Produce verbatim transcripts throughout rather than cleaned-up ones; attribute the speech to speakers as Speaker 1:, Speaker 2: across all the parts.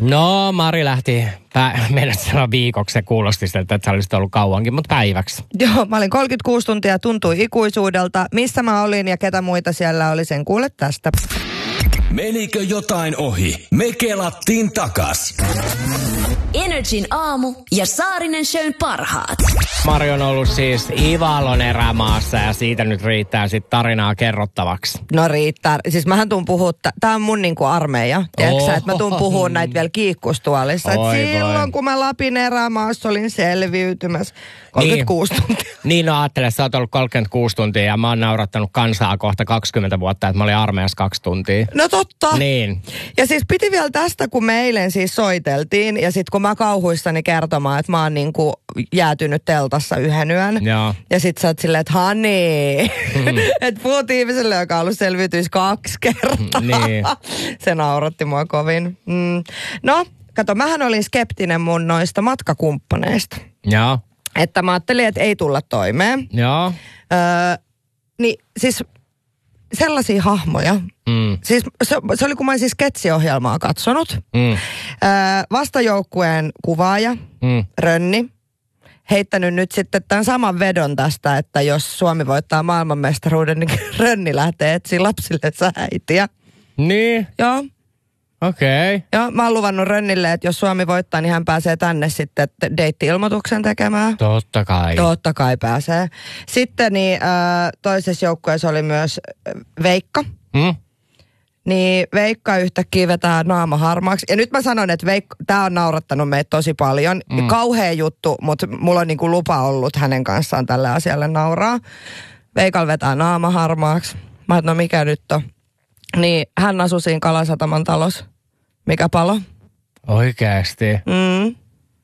Speaker 1: No, Mari lähti pä- mennä sanoa viikoksi. Se kuulosti siltä, että sä olisit ollut kauankin, mutta päiväksi.
Speaker 2: Joo, mä olin kolmekymmentäkuusi tuntia, tuntui ikuisuudelta. Missä mä olin ja ketä muita siellä oli, sen kuule tästä.
Speaker 3: Menikö jotain ohi? Me kelattiin takas.
Speaker 4: Energin aamu ja Saarinen Shown parhaat.
Speaker 1: Mari on ollut siis Ivalon erämaassa ja siitä nyt riittää sit tarinaa kerrottavaksi.
Speaker 2: No riittää. Siis mähän tuun puhua, tää on mun niinku armeija. Tiedätkö sä, että mä tuun puhua näitä vielä kiikkustuolissa.
Speaker 1: Oi,
Speaker 2: Et silloin
Speaker 1: voi.
Speaker 2: kun mä Lapin erämaassa olin selviytymässä kolmekymmentäkuusi
Speaker 1: niin.
Speaker 2: tuntia.
Speaker 1: Niin, no ajattele, sä oot ollut kolmekymmentäkuusi tuntia ja mä oon naurattanut kansaa kohta kaksikymmentä vuotta, että mä olin armeijassa kaksi tuntia.
Speaker 2: No totta.
Speaker 1: Niin.
Speaker 2: Ja siis piti vielä tästä, kun me eilen siis soiteltiin ja sit kun mä kauhuissani kertomaan, että mä oon niinku jäätynyt teltassa yhden yön.
Speaker 1: Joo.
Speaker 2: Ja sit sä oot silleen, että hani, mm. että puhut ihmiselle, joka on ollut selviytyisi kaksi kertaa.
Speaker 1: Niin.
Speaker 2: Se nauratti mua kovin. Mm. No, kato, mähän olin skeptinen mun noista matkakumppaneista.
Speaker 1: Joo.
Speaker 2: Että mä ajattelin, että ei tulla toimeen.
Speaker 1: Joo.
Speaker 2: Öö, niin siis sellaisia hahmoja.
Speaker 1: Mm.
Speaker 2: Siis se, se oli, kun mä olisin sketsiohjelmaa katsonut.
Speaker 1: Mm.
Speaker 2: Öö, vastajoukkueen kuvaaja,
Speaker 1: Mm.
Speaker 2: Rönni, heittänyt nyt sitten tämän saman vedon tästä, että jos Suomi voittaa maailmanmestaruuden, niin Rönni lähtee etsiä lapsille äitiä.
Speaker 1: Niin.
Speaker 2: Joo.
Speaker 1: Okei. Okay.
Speaker 2: Joo, mä oon luvannut Rönnille, että jos Suomi voittaa, niin hän pääsee tänne sitten deitti-ilmoituksen tekemään.
Speaker 1: Totta kai.
Speaker 2: Totta kai pääsee. Sitten niin, äh, toisessa joukkueessa oli myös Veikka.
Speaker 1: Mm.
Speaker 2: Niin Veikka yhtäkkiä vetää naama harmaaksi. Ja nyt mä sanon, että Veikka, tää on naurattanut meitä tosi paljon. Mm. Kauhea juttu, mutta mulla on niinku lupa ollut hänen kanssaan tälle asialle nauraa. Veikalla vetää naama harmaaksi. Mä oon, no mikä nyt on? Niin hän asui siinä Kalasataman talossa. Mikä palo?
Speaker 1: Oikeesti?
Speaker 2: Mm.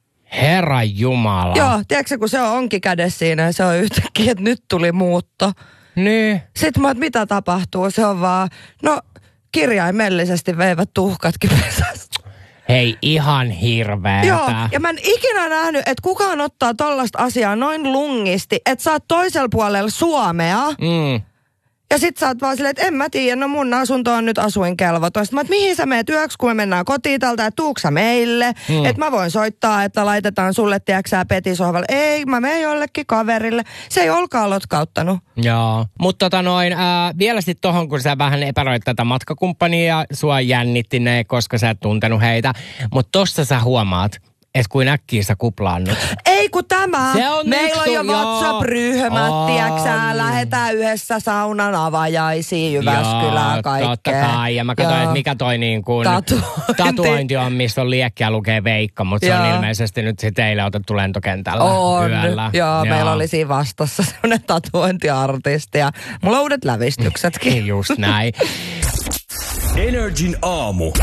Speaker 1: Herra Jumala.
Speaker 2: Joo, tiedätkö kun se on onkin kädessä siinä ja se on yhtäkkiä, että nyt tuli muutto.
Speaker 1: Niin.
Speaker 2: Sitten mä oon, mitä tapahtuu? Se on vaan, no kirjaimellisesti veivät tuhkatkin pesästä.
Speaker 1: Hei, ihan hirveetä.
Speaker 2: Joo, ja mä en ikinä nähnyt, että kukaan ottaa tollaista asiaa noin lungisti, että sä oot toisella puolella Suomea.
Speaker 1: Mm.
Speaker 2: Ja sit sä oot vaan silleen, että en mä tiedä, no mun asunto on nyt asuinkelvoton. Sitten mä oot, mihin sä meet yöksi, kun me mennään kotiin tältä, että tuuks sä meille? Mm. Että mä voin soittaa, että laitetaan sulle, tiedäksää, petisohvalle. Ei, mä menen jollekin kaverille. Se ei olkaan lotkauttanut.
Speaker 1: Joo, mutta tota noin, ää, vielä sitten tohon, kun sä vähän epäröit tätä matkakumppania ja sua jännitti ne, koska sä et tuntenut heitä. Mutta tossa sä huomaat, että kuin äkkiä sä kuplaannut.
Speaker 2: Ei kun tämä.
Speaker 1: Se on
Speaker 2: meillä on jo
Speaker 1: joo.
Speaker 2: WhatsApp-ryhmät,
Speaker 1: On.
Speaker 2: tiiäksä, lähetään yhdessä saunan avajaisiin, Jyväskylään,
Speaker 1: Joo,
Speaker 2: kaikkea.
Speaker 1: totta kai. Ja mä katsoin, että mikä toi niin kuin
Speaker 2: Tatuointi.
Speaker 1: tatuointi on, missä on liekkiä lukee Veikka, mutta se on
Speaker 2: Joo.
Speaker 1: ilmeisesti nyt sitten teille otettu lentokentällä
Speaker 2: On.
Speaker 1: yöllä.
Speaker 2: Joo, Joo, meillä oli siinä vastassa sellainen tatuointiartisti ja mulla on uudet lävistyksetkin.
Speaker 1: Just näin.
Speaker 3: Energin aamu.